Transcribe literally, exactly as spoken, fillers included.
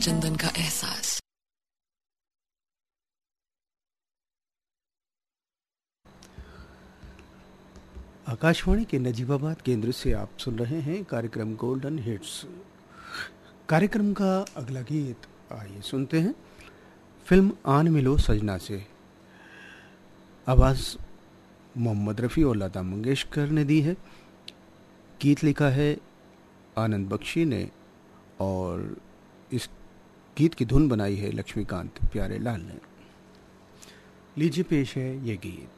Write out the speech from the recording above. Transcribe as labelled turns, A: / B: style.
A: चंदन का एहसास।
B: आकाशवाणी के नजीबाबाद केंद्र से आप सुन रहे हैं कार्यक्रम गोल्डन हिट्स। कार्यक्रम का अगला गीत आइए सुनते हैं फिल्म आन मिलो सजना से। आवाज़ मोहम्मद रफ़ी और लता मंगेशकर ने दी है। गीत लिखा है आनंद बख्शी ने और इस गीत की धुन बनाई है लक्ष्मीकांत प्यारेलाल ने। लीजिए पेश है ये गीत।